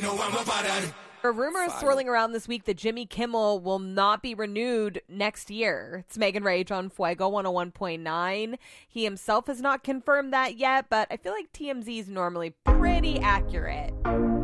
There are rumors swirling around this week that Jimmy Kimmel will not be renewed next year. It's Megan Rage on Fuego 101.9. He himself has not confirmed that yet, but I feel like TMZ is normally pretty accurate.